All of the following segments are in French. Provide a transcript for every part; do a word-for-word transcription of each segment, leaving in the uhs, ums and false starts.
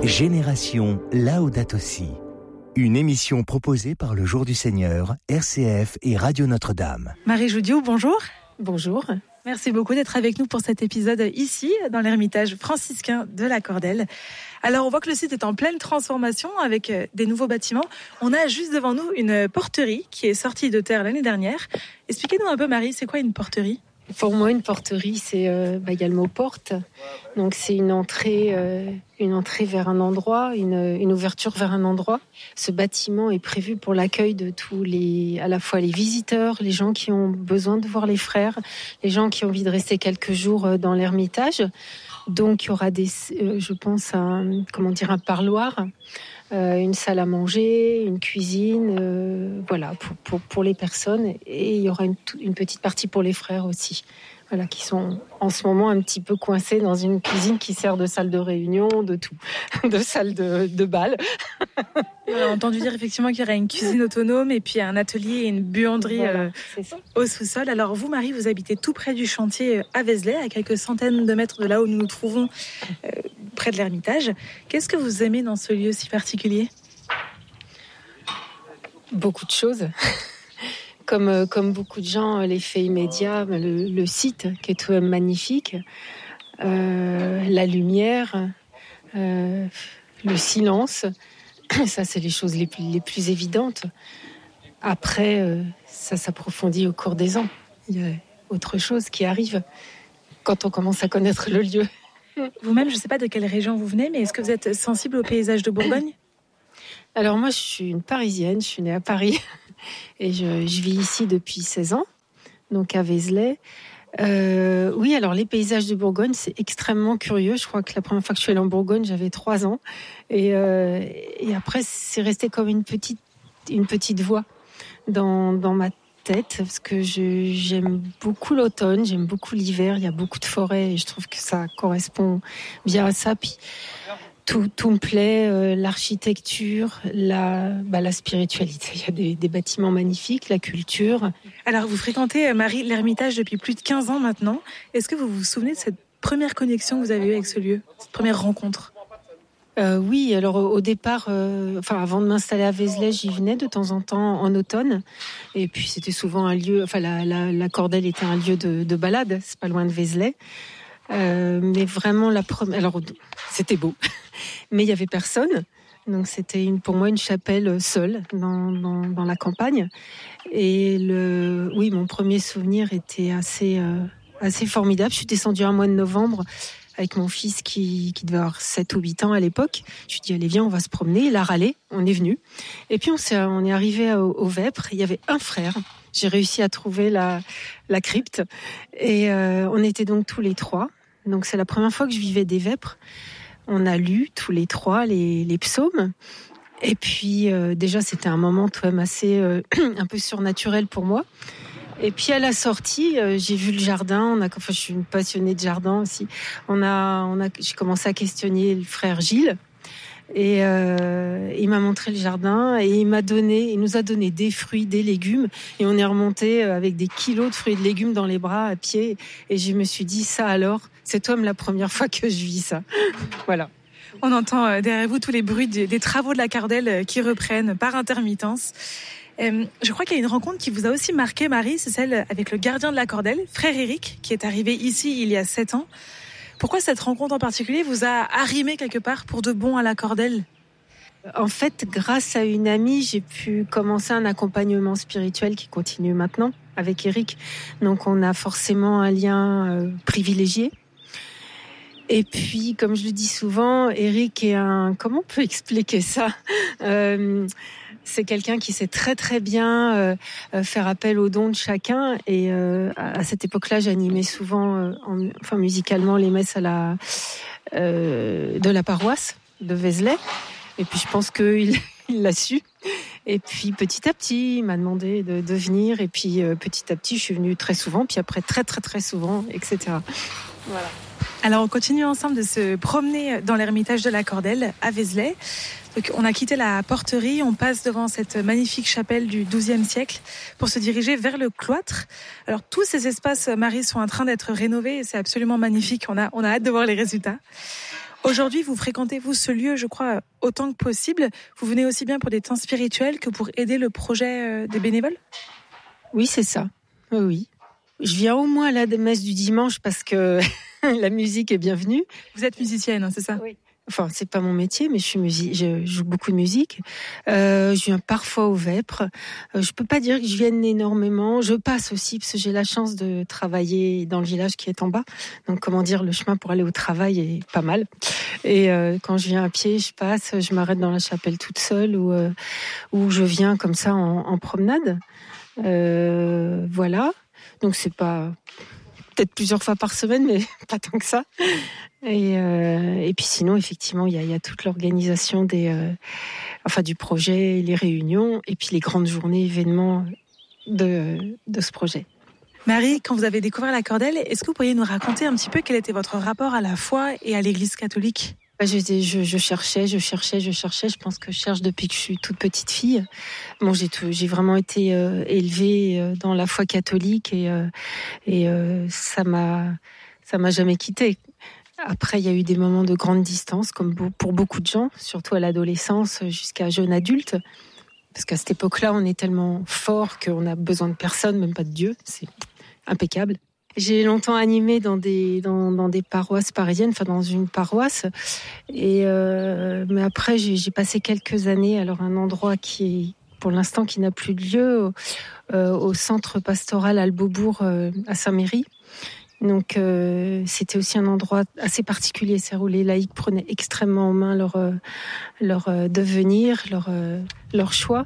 Génération Laudato Si. Une émission proposée par le Jour du Seigneur, R C F et Radio Notre-Dame. Marie Joudiou, bonjour. Bonjour. Merci beaucoup d'être avec nous pour cet épisode ici, dans l'ermitage franciscain de la Cordelle. Alors, on voit que le site est en pleine transformation avec des nouveaux bâtiments. On a juste devant nous une porterie qui est sortie de terre l'année dernière. Expliquez-nous un peu, Marie, c'est quoi une porterie ? Pour moi, une porterie, c'est euh, bah, y a le mot porte. Donc, c'est une entrée, euh, une entrée vers un endroit, une, une ouverture vers un endroit. Ce bâtiment est prévu pour l'accueil de tous les, à la fois les visiteurs, les gens qui ont besoin de voir les frères, les gens qui ont envie de rester quelques jours dans l'ermitage. Donc, il y aura des, euh, je pense, un, comment dire, un parloir, euh, une salle à manger, une cuisine, euh, voilà, pour, pour, pour les personnes. Et il y aura une, une petite partie pour les frères aussi, voilà, qui sont en ce moment un petit peu coincés dans une cuisine qui sert de salle de réunion, de tout, de salle de, de bal. On a entendu dire effectivement qu'il y aurait une cuisine autonome et puis un atelier et une buanderie voilà, euh, au sous-sol. Alors vous, Marie, vous habitez tout près du chantier à Vézelay, à quelques centaines de mètres de là où nous nous trouvons, euh, près de l'ermitage. Qu'est-ce que vous aimez dans ce lieu si particulier ? Beaucoup de choses. Comme, euh, comme beaucoup de gens, l'effet immédiat, le, le site qui est tout de même magnifique, euh, la lumière, euh, le silence. Ça, c'est les choses les plus, les plus évidentes. Après, euh, ça s'approfondit au cours des ans. Il y a autre chose qui arrive quand on commence à connaître le lieu. Vous-même, je ne sais pas de quelle région vous venez, mais est-ce que vous êtes sensible au paysage de Bourgogne ? Alors moi, je suis une Parisienne, je suis née à Paris et je, je vis ici depuis seize ans, donc à Vézelay. Euh, oui, alors les paysages de Bourgogne, c'est extrêmement curieux. Je crois que la première fois que je suis allée en Bourgogne, j'avais trois ans. Et, euh, et après, c'est resté comme une petite, une petite voix dans, dans ma tête, parce que je, j'aime beaucoup l'automne, j'aime beaucoup l'hiver, il y a beaucoup de forêts et je trouve que ça correspond bien à ça. Puis tout, tout me plaît, euh, l'architecture, la, bah, la spiritualité. Il y a des, des bâtiments magnifiques, la culture. Alors vous fréquentez, Marie, l'ermitage depuis plus de quinze ans maintenant. Est-ce que vous vous souvenez de cette première connexion que vous avez eue avec ce lieu, cette première rencontre ? Euh, oui, alors au, au départ, euh, enfin avant de m'installer à Vézelay, j'y venais de temps en temps en automne, et puis c'était souvent un lieu. Enfin, la, la, la Cordelle était un lieu de, de balade, c'est pas loin de Vézelay, euh, mais vraiment la première. Alors c'était beau, mais il y avait personne, donc c'était une, pour moi une chapelle seule dans, dans, dans la campagne. Et le, oui, mon premier souvenir était assez euh, assez formidable. Je suis descendue un mois de novembre avec mon fils qui, qui devait avoir sept ou huit ans à l'époque. Je lui ai dit, allez, viens, on va se promener. Il a râlé, on est venu. Et puis, on, s'est, on est arrivé au, au Vêpres. Il y avait un frère. J'ai réussi à trouver la, la crypte. Et euh, on était donc tous les trois. Donc, c'est la première fois que je vivais des Vêpres. On a lu tous les trois les, les psaumes. Et puis, euh, déjà, c'était un moment tout de même assez, euh, un peu surnaturel pour moi. Et puis à la sortie, euh, j'ai vu le jardin. On a, enfin, je suis une passionnée de jardin aussi. On a, on a, j'ai commencé à questionner le frère Gilles, et euh, il m'a montré le jardin et il m'a donné, il nous a donné des fruits, des légumes, et on est remonté avec des kilos de fruits et de légumes dans les bras à pied. Et je me suis dit, ça alors, c'est toi la première fois que je vis ça. Voilà. On entend derrière vous tous les bruits des travaux de la Cordelle qui reprennent par intermittence. Euh, je crois qu'il y a une rencontre qui vous a aussi marqué, Marie, c'est celle avec le gardien de la Cordelle, frère Éric, qui est arrivé ici il y a sept ans. Pourquoi cette rencontre en particulier vous a arrimé quelque part pour de bon à la Cordelle ? En fait, grâce à une amie, j'ai pu commencer un accompagnement spirituel qui continue maintenant avec Éric. Donc on a forcément un lien euh, privilégié. Et puis, comme je le dis souvent, Éric est un... Comment on peut expliquer ça ? euh, C'est quelqu'un qui sait très très bien euh, faire appel aux dons de chacun. Et euh, à cette époque-là, j'animais souvent, euh, en, enfin musicalement, les messes à la, euh, de la paroisse de Vézelay. Et puis je pense qu'il il l'a su. Et puis petit à petit, il m'a demandé de, de venir. Et puis euh, petit à petit, je suis venue très souvent. Puis après, très très très souvent, et cetera. Voilà. Alors on continue ensemble de se promener dans l'ermitage de la Cordelle à Vézelay. Donc, on a quitté la porterie, on passe devant cette magnifique chapelle du douzième siècle pour se diriger vers le cloître. Alors tous ces espaces, Marie, sont en train d'être rénovés et c'est absolument magnifique. On a, on a hâte de voir les résultats. Aujourd'hui, vous fréquentez, vous, ce lieu, je crois, autant que possible. Vous venez aussi bien pour des temps spirituels que pour aider le projet des bénévoles ? Oui, c'est ça. Oui, oui. Je viens au moins à la messe du dimanche parce que la musique est bienvenue. Vous êtes musicienne, hein, c'est ça ? Oui. Enfin, c'est pas mon métier, mais je suis musique, je joue beaucoup de musique. Euh, je viens parfois au Vêpres. Euh, je peux pas dire que je vienne énormément. Je passe aussi parce que j'ai la chance de travailler dans le village qui est en bas. Donc, comment dire, le chemin pour aller au travail est pas mal. Et euh, quand je viens à pied, je passe, je m'arrête dans la chapelle toute seule ou euh, ou je viens comme ça en, en promenade. Euh, voilà. Donc, c'est pas peut-être plusieurs fois par semaine, mais pas tant que ça. Et, euh, et puis sinon, effectivement, il y a, il y a toute l'organisation des, euh, enfin, du projet, les réunions, et puis les grandes journées, événements de, de ce projet. Marie, quand vous avez découvert la cordelle, est-ce que vous pourriez nous raconter un petit peu quel était votre rapport à la foi et à l'Église catholique ? Je, je, je cherchais, je cherchais, je cherchais. Je pense que je cherche depuis que je suis toute petite fille. Bon, j'ai, tout, j'ai vraiment été euh, élevée euh, dans la foi catholique et, euh, et euh, ça m'a, ça m'a jamais quittée. Après, il y a eu des moments de grande distance, comme pour beaucoup de gens, surtout à l'adolescence jusqu'à jeune adulte. Parce qu'à cette époque-là, on est tellement fort qu'on a besoin de personne, même pas de Dieu. C'est impeccable. J'ai longtemps animé dans des, dans, dans des paroisses parisiennes, enfin dans une paroisse. Et euh, mais après, j'ai, j'ai passé quelques années, alors un endroit qui est, pour l'instant, qui n'a plus de lieu, euh, au centre pastoral Albobourg euh, à Saint-Méry. Donc, euh, c'était aussi un endroit assez particulier, c'est où les laïcs prenaient extrêmement en main leur, euh, leur euh, devenir, leur, euh, leur choix.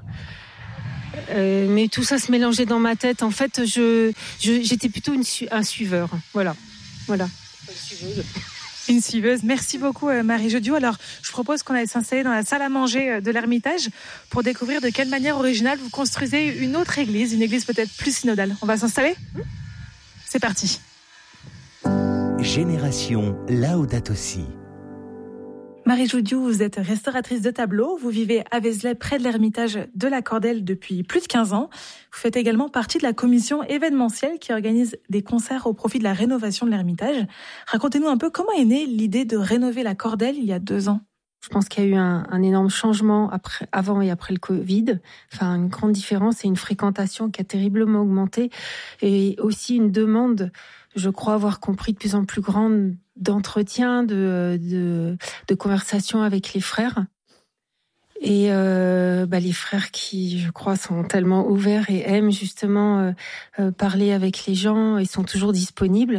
Euh, mais tout ça se mélangeait dans ma tête. En fait, je, je j'étais plutôt une su- un suiveur. Voilà, voilà. Une suiveuse. Une suiveuse. Merci beaucoup, Marie Jodiot. Alors, je propose qu'on aille s'installer dans la salle à manger de l'Ermitage pour découvrir de quelle manière originale vous construisez une autre église, une église peut-être plus synodale. On va s'installer ? C'est parti. Génération Laudato Si. Marie Jodiot, vous êtes restauratrice de tableaux. Vous vivez à Vézelay, près de l'Ermitage de la Cordelle depuis plus de quinze ans. Vous faites également partie de la commission événementielle qui organise des concerts au profit de la rénovation de l'Ermitage. Racontez-nous un peu comment est née l'idée de rénover la Cordelle il y a deux ans. Je pense qu'il y a eu un, un énorme changement après, avant et après le Covid. Enfin, une grande différence et une fréquentation qui a terriblement augmenté. Et aussi une demande, je crois avoir compris, de plus en plus grande d'entretien, de, de, de conversation avec les frères. Et euh, bah, les frères qui, je crois, sont tellement ouverts et aiment justement euh, euh, parler avec les gens et sont toujours disponibles.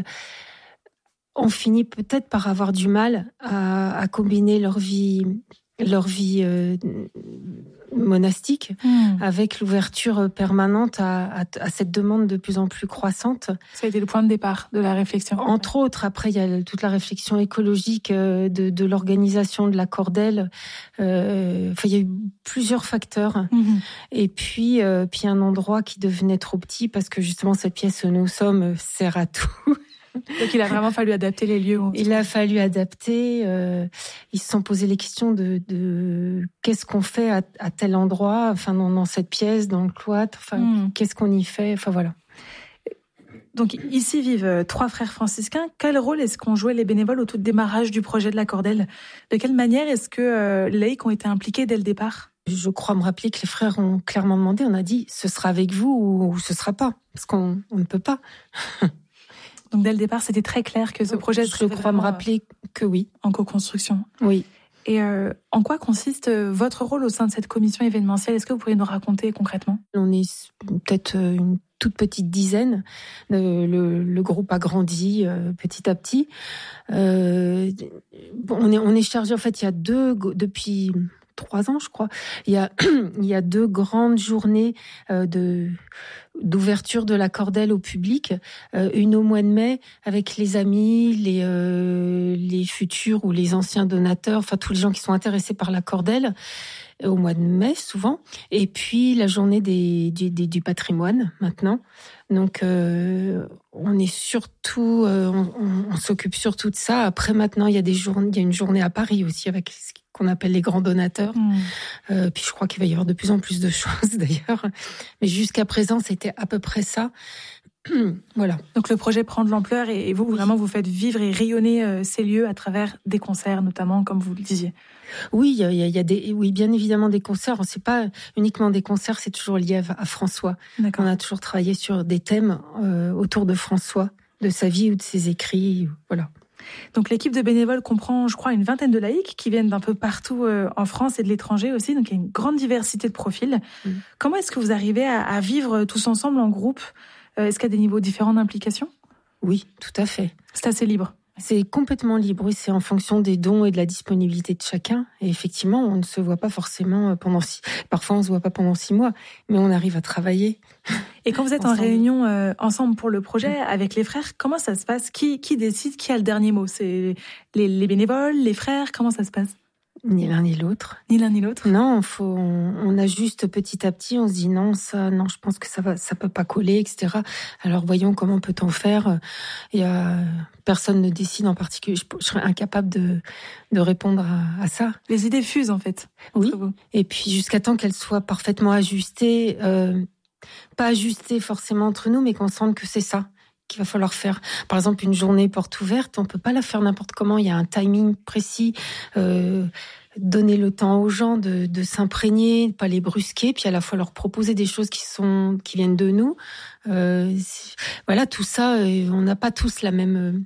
On finit peut-être par avoir du mal à, à combiner leur vie, leur vie euh, monastique mmh. avec l'ouverture permanente à, à, à cette demande de plus en plus croissante. Ça a été le point de départ de la réflexion. Entre autres, après, il y a toute la réflexion écologique de, de l'organisation de la Cordelle. Euh, enfin, il y a eu plusieurs facteurs. Mmh. Et puis, euh, puis un endroit qui devenait trop petit parce que justement, cette pièce où nous sommes sert à tout. Donc il a vraiment fallu adapter les lieux. Il a fallu adapter. Euh, ils se sont posé les questions de, de qu'est-ce qu'on fait à, à tel endroit, enfin dans, dans cette pièce, dans le cloître, enfin mmh. qu'est-ce qu'on y fait, enfin voilà. Donc ici vivent trois frères franciscains. Quel rôle est-ce qu'ont joué les bénévoles au tout démarrage du projet de la Cordelle ? De quelle manière est-ce que euh, les laïcs ont été impliqués dès le départ ? Je crois me rappeler que les frères ont clairement demandé, on a dit ce sera avec vous ou, ou ce sera pas, parce qu'on on ne peut pas. Donc dès le départ, c'était très clair que ce projet serait Je crois me rappeler que oui. En co-construction. Oui. Et euh, en quoi consiste votre rôle au sein de cette commission événementielle ? Est-ce que vous pourriez nous raconter concrètement ? On est peut-être une toute petite dizaine. Le, le groupe a grandi euh, petit à petit. Euh, on est, on est chargé, en fait, il y a deux, depuis trois ans, je crois, il y a, il y a deux grandes journées euh, de, d'ouverture de la Cordelle au public. Euh, une au mois de mai avec les amis, les, euh, les futurs ou les anciens donateurs, enfin tous les gens qui sont intéressés par la Cordelle, au mois de mai souvent. Et puis la journée des, du, des, du patrimoine maintenant. Donc euh, on est surtout, euh, on, on, on s'occupe surtout de ça. Après maintenant il y a des journées, il y a une journée à Paris aussi avec ce qu'on appelle les grands donateurs. Mmh. Euh, puis je crois qu'il va y avoir de plus en plus de choses d'ailleurs. Mais jusqu'à présent c'était à peu près ça. Voilà. Donc le projet prend de l'ampleur et vous, vraiment, vous faites vivre et rayonner euh, ces lieux à travers des concerts, notamment, comme vous le disiez. Oui, il y a, il y a des, oui, bien évidemment des concerts. C'est pas uniquement des concerts, c'est toujours lié à, à François. D'accord. On a toujours travaillé sur des thèmes euh, autour de François, de sa vie ou de ses écrits. Voilà. Donc l'équipe de bénévoles comprend, je crois, une vingtaine de laïcs qui viennent d'un peu partout euh, en France et de l'étranger aussi. Donc il y a une grande diversité de profils. Mmh. Comment est-ce que vous arrivez à, à vivre tous ensemble en groupe ? euh, Est-ce qu'il y a des niveaux différents d'implication ? Oui, tout à fait. C'est assez libre. C'est complètement libre, oui, c'est en fonction des dons et de la disponibilité de chacun. Et effectivement, on ne se voit pas forcément pendant six... Parfois, on ne se voit pas pendant six mois, mais on arrive à travailler. Et quand vous êtes ensemble. en réunion euh, ensemble pour le projet, mmh. avec les frères, comment ça se passe ? Qui, qui décide ? Qui a le dernier mot ? C'est les, les bénévoles, les frères ? Comment ça se passe ? Ni l'un ni l'autre. Ni l'un ni l'autre. Non, faut, on, on ajuste petit à petit. On se dit non, ça, non, je pense que ça va, ça peut pas coller, et cetera. Alors voyons comment peut-on faire. Il y a personne ne décide en particulier. Je, je serais incapable de de répondre à, à ça. Les idées fusent en fait. Oui. Et puis jusqu'à temps qu'elles soient parfaitement ajustées, euh, pas ajustées forcément entre nous, mais qu'on sente que c'est ça qu'il va falloir faire. Par exemple, une journée porte ouverte, on peut pas la faire n'importe comment. Il y a un timing précis. Euh, donner le temps aux gens de, de s'imprégner, de pas les brusquer, puis à la fois leur proposer des choses qui sont qui viennent de nous. Euh, voilà, tout ça, on n'a pas tous la même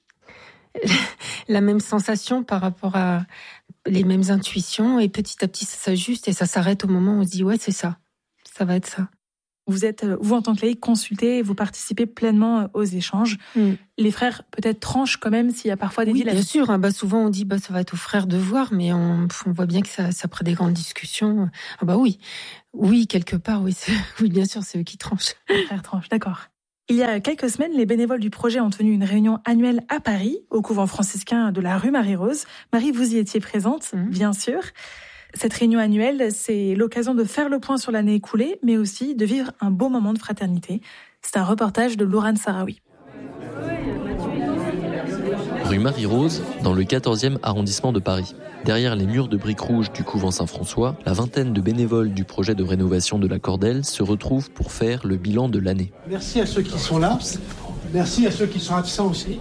la même sensation par rapport à les mêmes intuitions. Et petit à petit, ça s'ajuste et ça s'arrête au moment où on se dit ouais, c'est ça, ça va être ça. Vous êtes, vous en tant que laïc, consulté et vous participez pleinement aux échanges. Mm. Les frères peut-être tranchent quand même s'il y a parfois des oui, dilemmes. Bien sûr, hein, bah souvent on dit bah ça va être aux frères de voir, mais on, on voit bien que ça, ça prend des grandes discussions. Ah bah oui, oui quelque part, oui, c'est, oui bien sûr c'est eux qui tranchent. Les frères tranchent, d'accord. Il y a quelques semaines, les bénévoles du projet ont tenu une réunion annuelle à Paris, au couvent franciscain de la rue Marie-Rose. Marie, vous y étiez présente, mm. bien sûr. Cette réunion annuelle, c'est l'occasion de faire le point sur l'année écoulée, mais aussi de vivre un beau moment de fraternité. C'est un reportage de Lourane Sarawi. Rue Marie-Rose, dans le quatorzième arrondissement de Paris. Derrière les murs de briques rouges du couvent Saint-François, la vingtaine de bénévoles du projet de rénovation de la Cordelle se retrouvent pour faire le bilan de l'année. Merci à ceux qui sont là, merci à ceux qui sont absents aussi.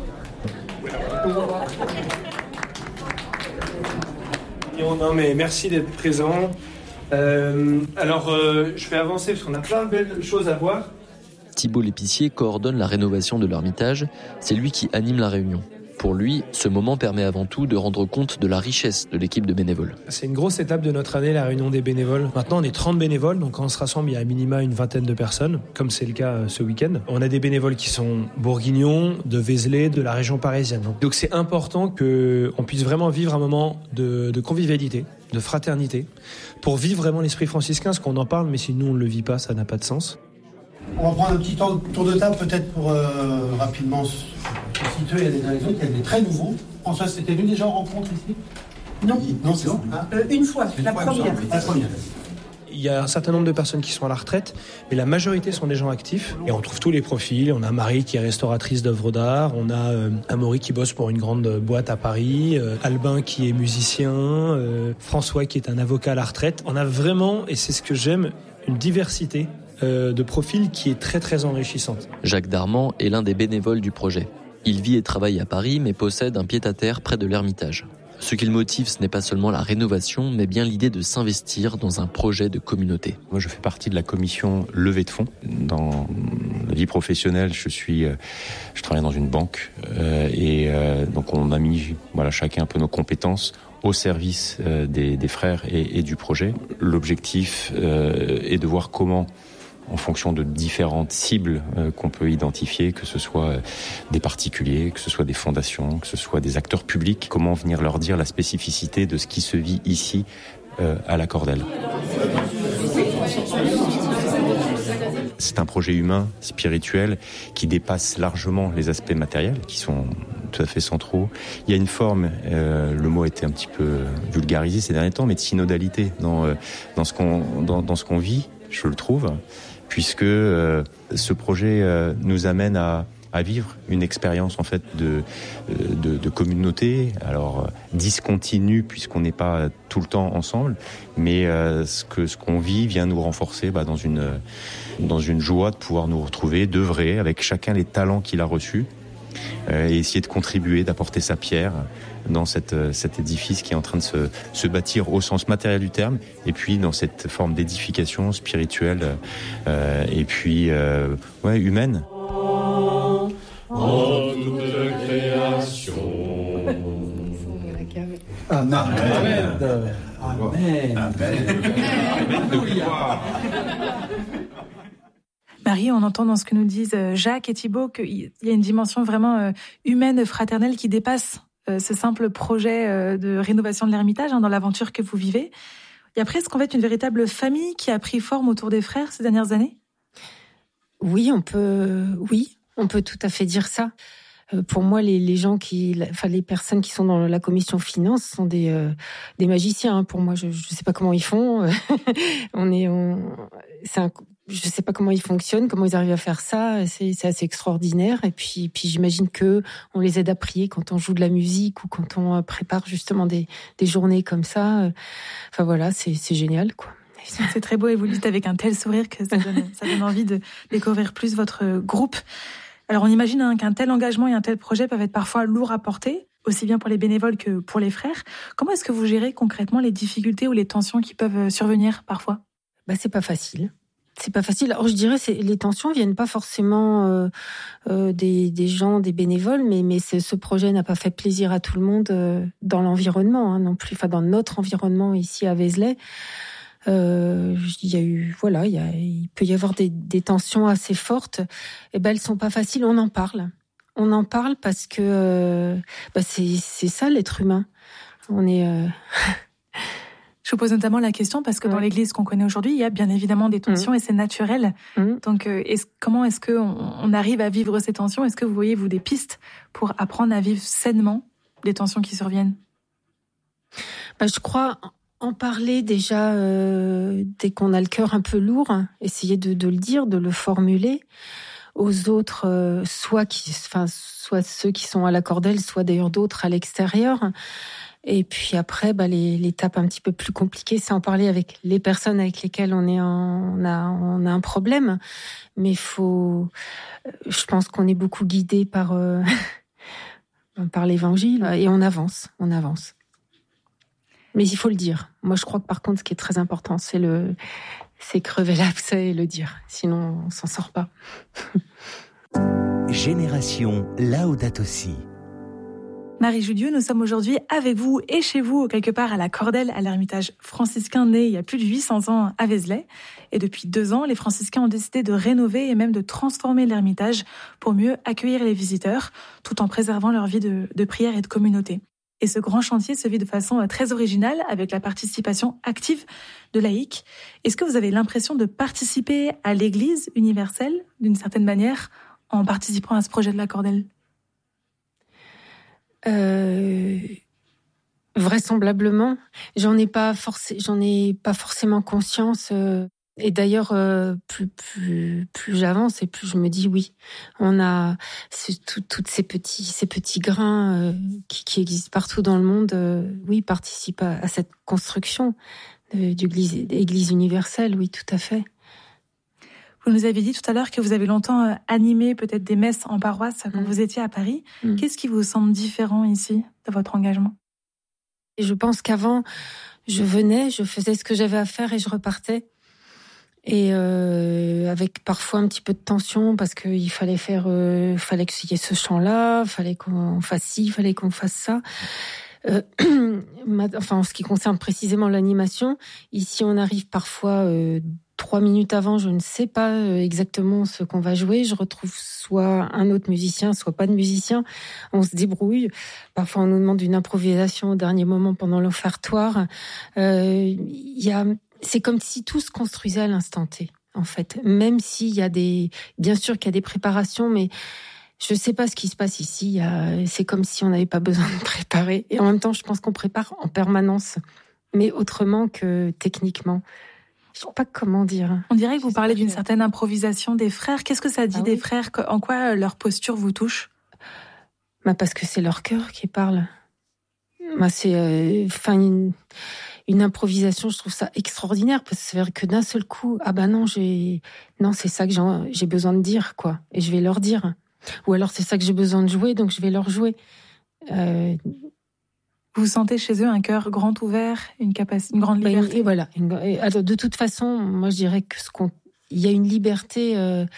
Non mais merci d'être présent. Euh, alors euh, je vais avancer parce qu'on a plein de belles choses à voir. Thibault l'épicier coordonne la rénovation de l'Ermitage. C'est lui qui anime la réunion. Pour lui, ce moment permet avant tout de rendre compte de la richesse de l'équipe de bénévoles. C'est une grosse étape de notre année, la réunion des bénévoles. Maintenant, on est trente bénévoles, donc quand on se rassemble, il y a à minima une vingtaine de personnes, comme c'est le cas ce week-end. On a des bénévoles qui sont bourguignons, de Vézelay, de la région parisienne. Donc c'est important qu'on puisse vraiment vivre un moment de, de convivialité, de fraternité, pour vivre vraiment l'esprit franciscain, parce qu'on en parle, mais si nous on ne le vit pas, ça n'a pas de sens. On va prendre un petit tour de table peut-être pour euh, rapidement se situer. Il y a des il y a des très nouveaux. François, c'était venu déjà en rencontre ici ? Non, non, c'est bon. Hein euh, une fois, une la, fois première. la première. Il y a un certain nombre de personnes qui sont à la retraite, mais la majorité sont des gens actifs. Et on trouve tous les profils. On a Marie qui est restauratrice d'œuvres d'art. On a euh, Amaury qui bosse pour une grande boîte à Paris. Euh, Albin qui est musicien. Euh, François qui est un avocat à la retraite. On a vraiment, et c'est ce que j'aime, une diversité euh, de profils qui est très très enrichissante. Jacques Darmand est l'un des bénévoles du projet. Il vit et travaille à Paris, mais possède un pied-à-terre près de l'Ermitage. Ce qui le motive, ce n'est pas seulement la rénovation, mais bien l'idée de s'investir dans un projet de communauté. Moi, je fais partie de la commission levée de fonds. Dans la vie professionnelle, je suis, je travaille dans une banque euh, et euh, donc on a mis, voilà, chacun un peu nos compétences au service euh, des, des frères et, et du projet. L'objectif euh, est de voir comment, en fonction de différentes cibles euh, qu'on peut identifier, que ce soit euh, des particuliers, que ce soit des fondations, que ce soit des acteurs publics, comment venir leur dire la spécificité de ce qui se vit ici euh, à la Cordelle. C'est un projet humain, spirituel, qui dépasse largement les aspects matériels, qui sont tout à fait centraux. Il y a une forme, euh, le mot a été un petit peu vulgarisé ces derniers temps, mais de synodalité dans, euh, dans, ce qu'on, dans, dans ce qu'on vit, je le trouve, puisque euh, ce projet euh, nous amène à, à vivre une expérience en fait de, de, de communauté, alors discontinue puisqu'on n'est pas tout le temps ensemble, mais euh, ce, que, ce qu'on vit vient nous renforcer bah, dans, une, dans une joie de pouvoir nous retrouver, d'œuvrer avec chacun les talents qu'il a reçus euh, et essayer de contribuer, d'apporter sa pierre dans cette, cet édifice qui est en train de se, se bâtir au sens matériel du terme, et puis dans cette forme d'édification spirituelle euh, et puis euh, ouais, humaine. En toute création. Amen. Amen. Amen. Amen. Marie, on entend dans ce que nous disent Jacques et Thibaut qu'il y a une dimension vraiment humaine, fraternelle qui dépasse ce simple projet de rénovation de l'Ermitage hein, dans l'aventure que vous vivez. Il y a presque en fait une véritable famille qui a pris forme autour des frères ces dernières années. Oui, on peut, oui, on peut tout à fait dire ça. Euh, pour moi, les, les gens qui, enfin les personnes qui sont dans la commission finance sont des euh, des magiciens. Hein. Pour moi, je ne sais pas comment ils font. on est, on, c'est un, je sais pas comment ils fonctionnent, comment ils arrivent à faire ça. C'est, c'est assez extraordinaire. Et puis, puis j'imagine que on les aide à prier quand on joue de la musique ou quand on prépare justement des des journées comme ça. Enfin voilà, c'est c'est génial, quoi. C'est très beau et vous le dites avec un tel sourire que ça donne, ça donne envie de découvrir plus votre groupe. Alors on imagine hein, qu'un tel engagement et un tel projet peuvent être parfois lourds à porter, aussi bien pour les bénévoles que pour les frères. Comment est-ce que vous gérez concrètement les difficultés ou les tensions qui peuvent survenir parfois ? Bah c'est pas facile. C'est pas facile. Alors je dirais que les tensions viennent pas forcément euh, euh, des, des gens, des bénévoles, mais, mais ce projet n'a pas fait plaisir à tout le monde euh, dans l'environnement hein, non plus, enfin dans notre environnement ici à Vézelay. Euh, il y a eu, voilà, il, y a, il peut y avoir des, des tensions assez fortes. Et ben, elles sont pas faciles. On en parle. On en parle parce que euh, bah c'est, c'est ça l'être humain. On est. Euh... Je vous pose notamment la question parce que ouais. dans l'Église qu'on connaît aujourd'hui, il y a bien évidemment des tensions mmh. et c'est naturel. Mmh. Donc, euh, est-ce, comment est-ce que on, on arrive à vivre ces tensions ? Est-ce que vous voyez vous des pistes pour apprendre à vivre sainement les tensions qui surviennent ? Bah, je crois. En parler déjà euh, dès qu'on a le cœur un peu lourd, essayer de, de le dire, de le formuler aux autres, euh, soit qui, enfin, soit ceux qui sont à la cordelle, soit d'ailleurs d'autres à l'extérieur. Et puis après, bah, les, l'étape un petit peu plus compliquée, c'est en parler avec les personnes avec lesquelles on est, en, on a, on a un problème. Mais faut, je pense qu'on est beaucoup guidé par euh, par l'Évangile et on avance, on avance. Mais il faut le dire. Moi, je crois que par contre, ce qui est très important, c'est le, c'est crever l'abcès et le dire. Sinon, on s'en sort pas. Génération Laudato Si. Marie Judieu, nous sommes aujourd'hui avec vous et chez vous, quelque part à la Cordelle, à l'Ermitage franciscain né il y a plus de huit cents ans à Vézelay. Et depuis deux ans, les franciscains ont décidé de rénover et même de transformer l'Ermitage pour mieux accueillir les visiteurs, tout en préservant leur vie de, de prière et de communauté. Et ce grand chantier se vit de façon très originale avec la participation active de laïcs. Est-ce que vous avez l'impression de participer à l'Église universelle d'une certaine manière en participant à ce projet de la Cordelle ? euh, Vraisemblablement. J'en ai pas forcé, j'en ai pas forcément conscience. Euh... Et d'ailleurs, euh, plus plus plus j'avance et plus je me dis oui, on a tout, toutes ces petits ces petits grains euh, qui, qui existent partout dans le monde. Euh, oui, participent à, à cette construction de, d'église, d'église universelle. Oui, tout à fait. Vous nous avez dit tout à l'heure que vous avez longtemps animé peut-être des messes en paroisse quand mmh. vous étiez à Paris. Mmh. Qu'est-ce qui vous semble différent ici de votre engagement ? Et je pense qu'avant, je venais, je faisais ce que j'avais à faire et je repartais. Et euh, avec parfois un petit peu de tension parce qu'il fallait faire, euh, fallait qu'il y ait ce chant-là, fallait qu'on fasse ci, fallait qu'on fasse ça. Euh, enfin, en ce qui concerne précisément l'animation, ici on arrive parfois euh, trois minutes avant, je ne sais pas exactement ce qu'on va jouer. Je retrouve soit un autre musicien, soit pas de musicien. On se débrouille. Parfois on nous demande une improvisation au dernier moment pendant l'offertoire. Euh, il y a C'est comme si tout se construisait à l'instant T, en fait. Même s'il y a des, bien sûr qu'il y a des préparations, mais je sais pas ce qui se passe ici. Il y a, c'est comme si on n'avait pas besoin de préparer. Et en même temps, je pense qu'on prépare en permanence, mais autrement que techniquement. Je sais pas comment dire. On dirait que vous parlez d'une certaine improvisation des frères. Qu'est-ce que ça dit ah, des oui. frères? En quoi leur posture vous touche? Bah parce que c'est leur cœur qui parle. Bah c'est, enfin, euh, une, une improvisation. Je trouve ça extraordinaire parce que c'est vrai que d'un seul coup, ah bah non, j'ai, non, c'est ça que j'ai, j'ai besoin de dire, quoi. Et je vais leur dire. Ou alors c'est ça que j'ai besoin de jouer, donc je vais leur jouer. Euh... Vous sentez chez eux un cœur grand ouvert, une capacité, une grande liberté. Bah, et voilà. Une, et, alors, de toute façon, moi je dirais que ce qu'on, il y a une liberté. Euh...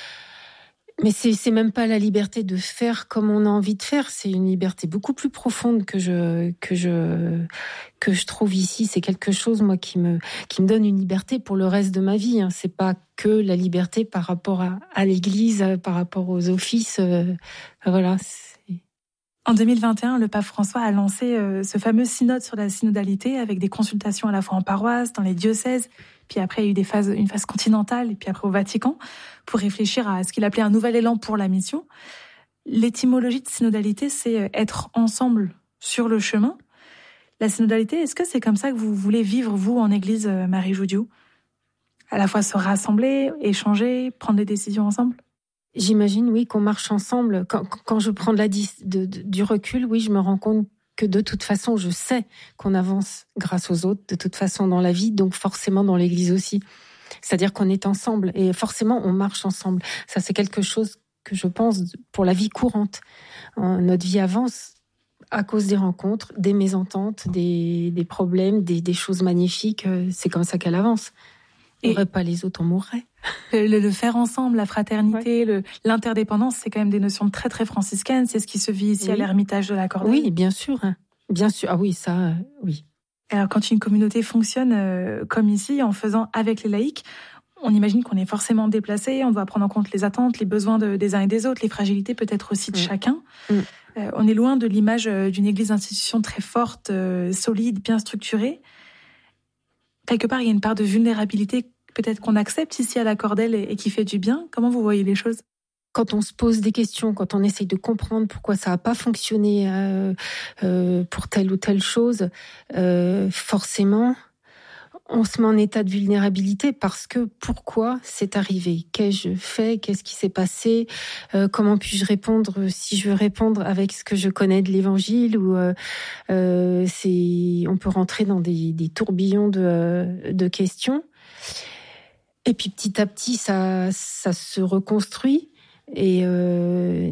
Mais c'est, c'est même pas la liberté de faire comme on a envie de faire. C'est une liberté beaucoup plus profonde que je, que je, que je trouve ici. C'est quelque chose, moi, qui me, qui me donne une liberté pour le reste de ma vie. Hein. C'est pas que la liberté par rapport à, à l'église, par rapport aux offices. Euh, voilà. C'est... En deux mille vingt et un, le pape François a lancé euh, ce fameux synode sur la synodalité avec des consultations à la fois en paroisse, dans les diocèses. Puis après, il y a eu des phases, une phase continentale, et puis après au Vatican, pour réfléchir à ce qu'il appelait un nouvel élan pour la mission. L'étymologie de synodalité, c'est être ensemble sur le chemin. La synodalité, est-ce que c'est comme ça que vous voulez vivre, vous, en Église, Marie Joudiou? À la fois se rassembler, échanger, prendre des décisions ensemble? J'imagine, oui, qu'on marche ensemble. Quand, quand je prends de la, de, de, du recul, oui, je me rends compte que de toute façon, je sais qu'on avance grâce aux autres, de toute façon dans la vie, donc forcément dans l'Église aussi. C'est-à-dire qu'on est ensemble et forcément on marche ensemble. Ça, c'est quelque chose que je pense pour la vie courante. Notre vie avance à cause des rencontres, des mésententes, des, des problèmes, des, des choses magnifiques. C'est comme ça qu'elle avance. On n'aurait pas les autres, on mourrait. Le, le faire ensemble, la fraternité, ouais. le, l'interdépendance, c'est quand même des notions très très franciscaines. C'est ce qui se vit ici oui. à l'Ermitage de la Cordelle. Oui, bien sûr, bien sûr. Ah oui, ça, euh, oui. Alors, quand une communauté fonctionne euh, comme ici, en faisant avec les laïcs, on imagine qu'on est forcément déplacé. On doit prendre en compte les attentes, les besoins de, des uns et des autres, les fragilités peut-être aussi de mmh. chacun. Mmh. Euh, on est loin de l'image d'une Église institution très forte, euh, solide, bien structurée. Quelque part, il y a une part de vulnérabilité peut-être qu'on accepte ici à la Cordelle et qui fait du bien. Comment vous voyez les choses? Quand on se pose des questions, quand on essaye de comprendre pourquoi ça n'a pas fonctionné euh, euh, pour telle ou telle chose, euh, forcément, on se met en état de vulnérabilité parce que pourquoi c'est arrivé? Qu'ai-je fait? Qu'est-ce qui s'est passé? euh, Comment puis-je répondre si je veux répondre avec ce que je connais de l'Évangile? Ou euh, euh, c'est, on peut rentrer dans des, des tourbillons de, de questions. Et puis petit à petit, ça, ça se reconstruit. Et, euh,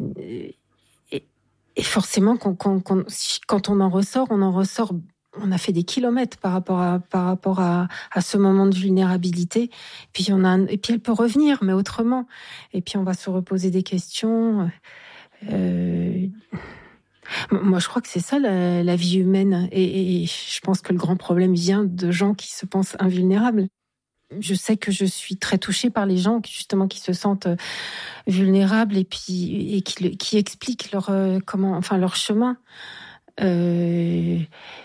et, et forcément, quand, quand, quand, quand on en ressort, on en ressort, on a fait des kilomètres par rapport à, par rapport à, à ce moment de vulnérabilité. Et puis, on a, et puis elle peut revenir, mais autrement. Et puis on va se reposer des questions. Euh, moi, je crois que c'est ça la, la vie humaine. Et, et je pense que le grand problème vient de gens qui se pensent invulnérables. Je sais que je suis très touchée par les gens qui, justement, qui se sentent vulnérables et puis et qui, qui expliquent leur euh, comment, enfin leur chemin. Euh,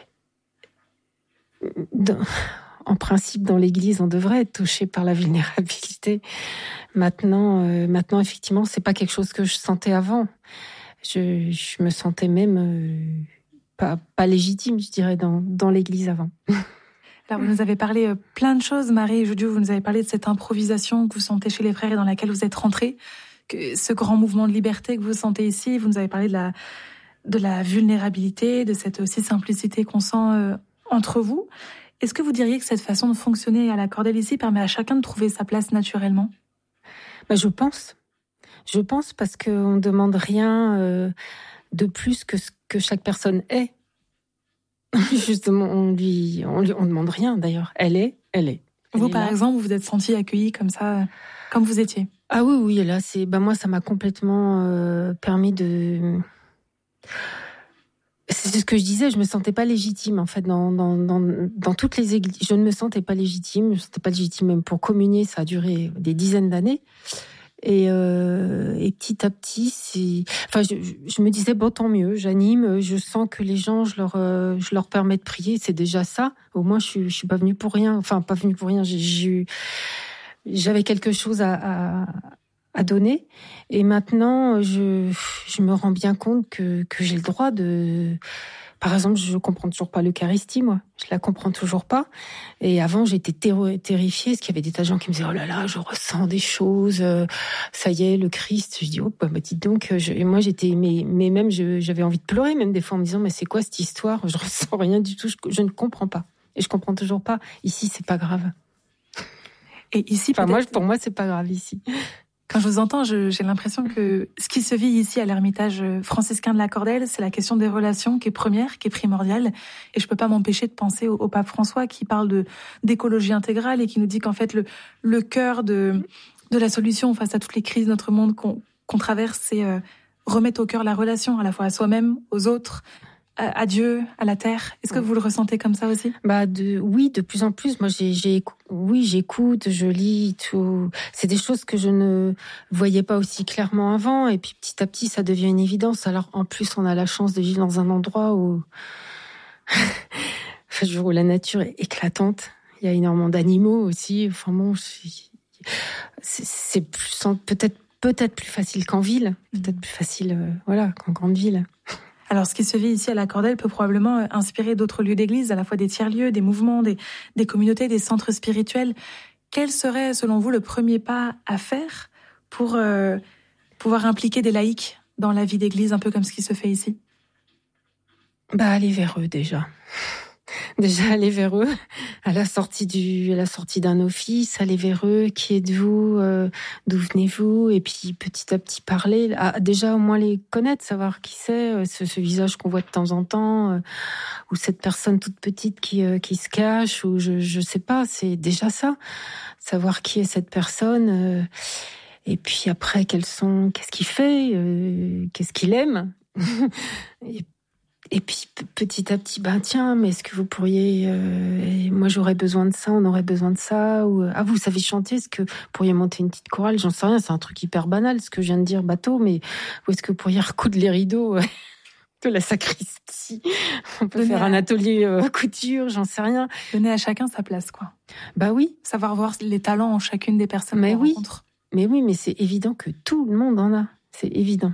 dans, en principe, dans l'Église, on devrait être touché par la vulnérabilité. Maintenant, euh, maintenant, effectivement, c'est pas quelque chose que je sentais avant. Je, je me sentais même euh, pas pas légitime, je dirais, dans dans l'Église avant. Alors, vous nous avez parlé plein de choses, Marie Joudiou. Vous nous avez parlé de cette improvisation que vous sentez chez les frères et dans laquelle vous êtes rentrée, que ce grand mouvement de liberté que vous sentez ici. Vous nous avez parlé de la, de la vulnérabilité, de cette aussi simplicité qu'on sent euh, entre vous. Est-ce que vous diriez que cette façon de fonctionner à la Cordelle ici permet à chacun de trouver sa place naturellement? Ben, je pense. Je pense parce qu'on ne demande rien euh, de plus que ce que chaque personne est. Justement, on lui, on lui, on demande rien d'ailleurs. Elle est, elle est. Elle vous, est par là. exemple, vous vous êtes sentie accueillie comme ça, comme vous étiez. Ah oui, oui, là, c'est, bah moi, ça m'a complètement euh, permis de. C'est ce que je disais. Je me sentais pas légitime en fait dans dans dans, dans toutes les églises. Je ne me sentais pas légitime. Je me sentais pas légitime même pour communier. Ça a duré des dizaines d'années. Et, euh, et petit à petit, c'est... enfin, je, je me disais bon, tant mieux. J'anime, je sens que les gens, je leur, euh, je leur permets de prier. C'est déjà ça. Au moins, je suis, je suis pas venue pour rien. Enfin, pas venue pour rien. J'ai, j'ai, j'avais quelque chose à, à, à donner. Et maintenant, je, je me rends bien compte que, que j'ai le droit de, Par exemple, je comprends toujours pas l'Eucharistie, moi. Je la comprends toujours pas. Et avant, j'étais terro- terrifiée, parce qu'il y avait des tas de gens qui me disaient, oh là là, je ressens des choses, euh, ça y est, le Christ. Je dis, oh, bah, bah dites donc, je... et moi, j'étais, mais, mais même, je, j'avais envie de pleurer, même des fois, en me disant, mais c'est quoi cette histoire? Je ressens rien du tout, je, je ne comprends pas. Et je comprends toujours pas. Ici, c'est pas grave. Et ici, enfin, moi, pour moi, c'est pas grave ici. Quand je vous entends, je, j'ai l'impression que ce qui se vit ici à l'ermitage franciscain de la Cordelle, c'est la question des relations qui est première, qui est primordiale. Et je peux pas m'empêcher de penser au, au pape François qui parle de d'écologie intégrale et qui nous dit qu'en fait le le cœur de de la solution face à toutes les crises de notre monde qu'on qu'on traverse, c'est euh, remettre au cœur la relation à la fois à soi-même, aux autres, à, à Dieu, à la terre. Est-ce que vous le ressentez comme ça aussi? Bah de oui, de plus en plus. Moi, j'ai j'ai oui, j'écoute, je lis tout. C'est des choses que je ne voyais pas aussi clairement avant. Et puis petit à petit, ça devient une évidence. Alors en plus, on a la chance de vivre dans un endroit où, enfin, où la nature est éclatante. Il y a énormément d'animaux aussi. Enfin bon, c'est, c'est plus peut-être peut-être plus facile qu'en ville, peut-être plus facile, euh, voilà, qu'en grande ville. Alors, ce qui se vit ici à la Cordelle peut probablement inspirer d'autres lieux d'église, à la fois des tiers-lieux, des mouvements, des, des communautés, des centres spirituels. Quel serait, selon vous, le premier pas à faire pour euh, pouvoir impliquer des laïcs dans la vie d'église, un peu comme ce qui se fait ici? Bah, aller vers eux, déjà. Déjà, aller vers eux, à la sortie du, à la sortie d'un office, aller vers eux, qui êtes-vous, euh, d'où venez-vous, et puis petit à petit parler, ah, déjà au moins les connaître, savoir qui c'est, euh, ce, ce visage qu'on voit de temps en temps, euh, ou cette personne toute petite qui, euh, qui se cache, ou je, je sais pas, c'est déjà ça, savoir qui est cette personne, euh, et puis après, quels sont, qu'est-ce qu'il fait, euh, qu'est-ce qu'il aime, et Et puis petit à petit, ben tiens, mais est-ce que vous pourriez, euh, moi j'aurais besoin de ça, on aurait besoin de ça, ou ah vous savez chanter, est-ce que vous pourriez monter une petite chorale, j'en sais rien, c'est un truc hyper banal ce que je viens de dire, bateau, mais où est-ce que vous pourriez recoudre les rideaux euh, de la sacristie, on peut Donner faire à... un atelier euh, couture, j'en sais rien. Donner à chacun sa place, quoi. Bah oui. Savoir voir les talents en chacune des personnes mais qu'on oui. rencontre. Mais oui, mais c'est évident que tout le monde en a, c'est évident.